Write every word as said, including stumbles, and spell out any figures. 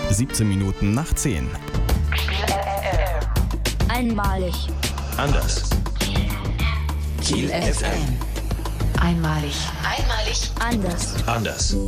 siebzehn Minuten nach zehn. Einmalig. Anders. Kiel F M. Einmalig. Einmalig. Anders. Anders.